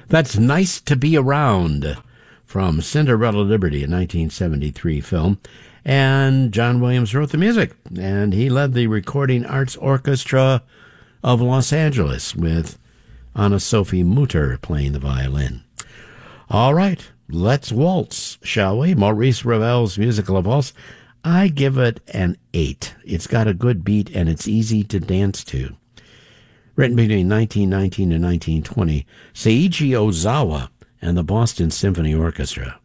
That's Nice to Be Around from Cinderella Liberty, a 1973 film. And John Williams wrote the music, and he led the Recording Arts Orchestra of Los Angeles with Anna Sophie Mutter playing the violin. All right, let's waltz, shall we? Maurice Ravel's musical valse. I give it an 8. It's got a good beat, and it's easy to dance to. Written between 1919 and 1920, Seiji Ozawa and the Boston Symphony Orchestra.